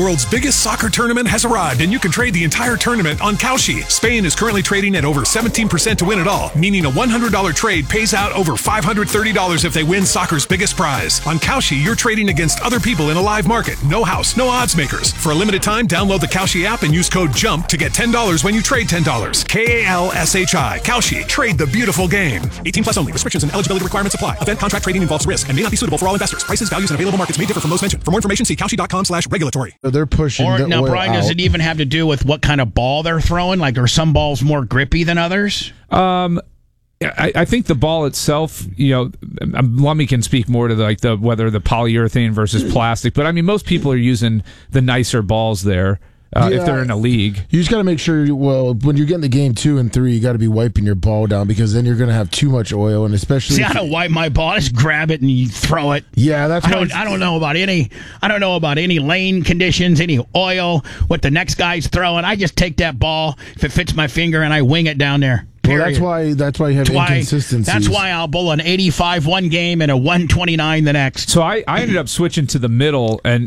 World's biggest soccer tournament has arrived, and you can trade the entire tournament on Kalshi. Spain is currently trading at over 17% to win it all, meaning a $100 trade pays out over $530 if they win soccer's biggest prize. On Kalshi, you're trading against other people in a live market. No house, no odds makers. For a limited time, download the Kalshi app and use code JUMP to get $10 when you trade $10. Kalshi. Kalshi. Trade the beautiful game. 18 plus only. Restrictions and eligibility requirements apply. Event contract trading involves risk and may not be suitable for all investors. Prices, values, and available markets may differ from those mentioned. For more information, see Kalshi.com/regulatory. They're pushing the now, oil Brian, does out. it even have to do with what kind of ball they're throwing? Like, are some balls more grippy than others? I think the ball itself, Lummy can speak more to whether the polyurethane versus plastic, but I mean, most people are using the nicer balls there. If they're in a league. You just got to make sure, when you get into game 2 and 3, you got to be wiping your ball down because then you're going to have too much oil, and especially. See, I don't wipe my ball. I just grab it and you throw it. Yeah, that's. I don't know about any lane conditions, any oil, what the next guy's throwing. I just take that ball if it fits my finger and I wing it down there. Well, that's why you have inconsistencies. That's why I'll bowl an 85 one game and a 129 the next. So I ended up switching to the middle, and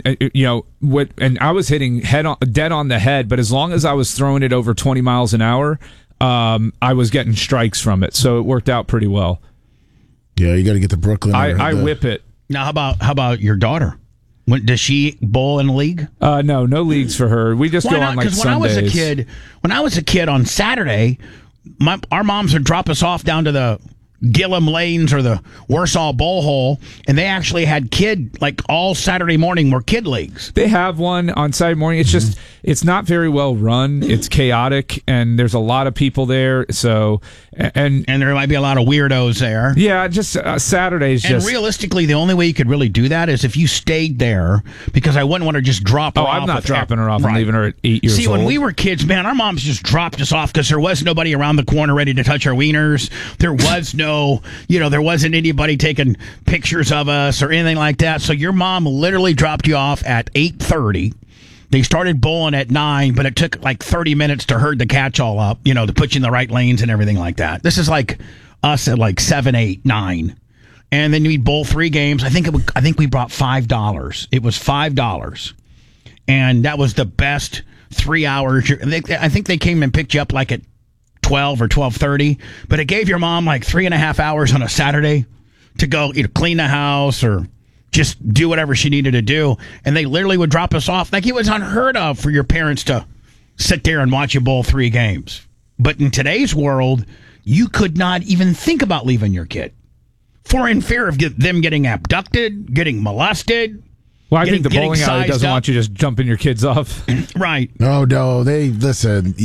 I was hitting dead on the head, but as long as I was throwing it over 20 miles an hour, I was getting strikes from it, so it worked out pretty well. Yeah, you got to get the Brooklyn. I whip it. Now, how about your daughter? Does she bowl in a league? No leagues for her. We just go on like Sundays. Because when I was a kid on Saturday, our moms would drop us off down to the Gillum Lanes or the Warsaw Bowl Hole, and they actually had all Saturday morning were kid leagues. They have one on Saturday morning. It's just it's not very well run. It's chaotic, and there's a lot of people there. So and there might be a lot of weirdos there. Yeah, just Saturdays. And realistically, the only way you could really do that is if you stayed there, because I wouldn't want to just drop her off. I'm not dropping her off and leaving her at 8 years old. See, when we were kids, man, our moms just dropped us off because there was nobody around the corner ready to touch our wieners. There was there wasn't anybody taking pictures of us or anything like that. So your mom literally dropped you off at 8:30. They started bowling at 9, but it took like 30 minutes to herd the catch all up, to put you in the right lanes and everything like that. This is like us at like 7, 8, 9. And then we'd bowl 3 games. I think we brought $5. It was $5. And that was the best 3 hours. I think they came and picked you up like at 12 or 12:30, but it gave your mom like 3.5 hours on a Saturday to go clean the house or just do whatever she needed to do. And they literally would drop us off. Like, it was unheard of for your parents to sit there and watch you bowl 3 games. But in today's world, you could not even think about leaving your kid in fear of them getting abducted, getting molested. Well, I think the bowling alley doesn't want you just jumping your kids off. Right. No, they listen.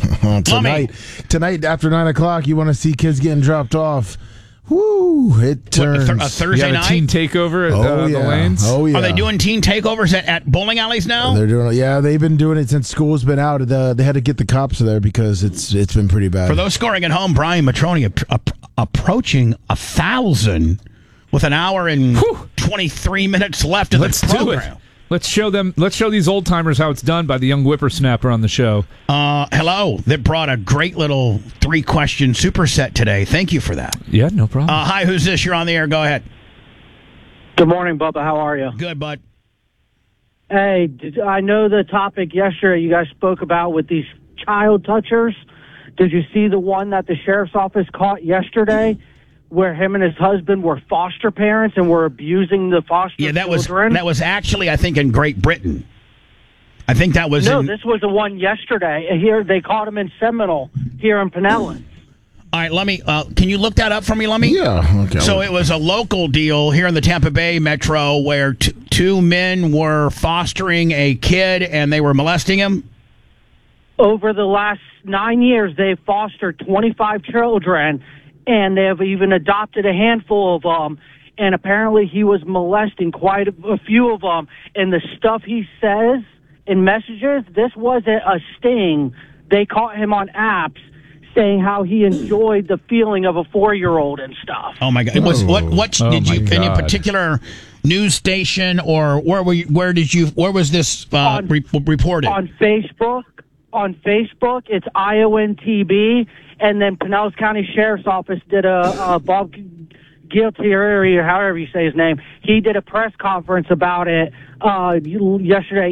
Tonight after 9 o'clock, you want to see kids getting dropped off. Woo! It turns. A Thursday night? Teen takeover at the lanes? Oh, yeah. Are they doing teen takeovers at bowling alleys now? They're doing it. Yeah, they've been doing it since school's been out. They had to get the cops there because it's been pretty bad. For those scoring at home, Brian Matroni approaching 1,000 with an hour and 23 minutes left in the program. Do it. Let's show these old timers how it's done by the young whippersnapper on the show. Hello. They brought a great little 3-question superset today. Thank you for that. Yeah, no problem. Hi, who's this? You're on the air. Go ahead. Good morning, Bubba. How are you? Good, bud. Hey, I know the topic yesterday you guys spoke about with these child touchers. Did you see the one that the sheriff's office caught yesterday? Where him and his husband were foster parents and were abusing the foster children? That was actually, I think, in Great Britain. I think that was this was the one yesterday. Here, they caught him in Seminole, here in Pinellas. All right, let me, can you look that up for me, Lummy? Yeah, okay. So it was a local deal here in the Tampa Bay metro where 2 men were fostering a kid and they were molesting him? Over the last 9 years, they've fostered 25 children, and they have even adopted a handful of them. And apparently he was molesting quite a few of them. And the stuff he says in messages, this wasn't a sting. They caught him on apps saying how he enjoyed the feeling of a 4-year-old and stuff. Oh, my God. It was, any particular news station or where was this reported? On Facebook. On Facebook, it's IONTB. And then Pinellas County Sheriff's Office did Bob Gualtieri, or however you say his name. He did a press conference about it yesterday